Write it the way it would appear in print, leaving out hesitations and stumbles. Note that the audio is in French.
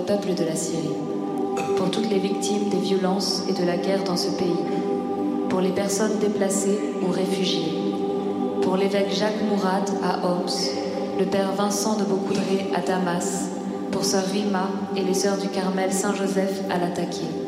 peuple de la Syrie, pour toutes les victimes des violences et de la guerre dans ce pays, pour les personnes déplacées ou réfugiées, pour l'évêque Jacques Mourad à Homs, le père Vincent de Beaucoudray à Damas, pour sœur Rima et les sœurs du Carmel Saint-Joseph à Latakia.